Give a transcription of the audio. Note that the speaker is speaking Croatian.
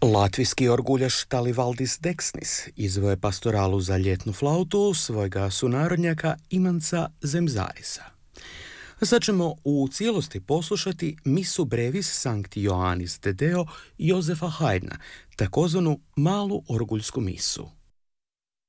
Latvijski orguljaš Talivaldis Deksnis izveo je pastoralu za ljetnu flautu svojega sunarodnjaka Imanca Zemzarisa. Sad ćemo u cijelosti poslušati Misu brevis Sancti Ioannis de Deo Jozefa Haydna, takozvanu malu orguljsku misu.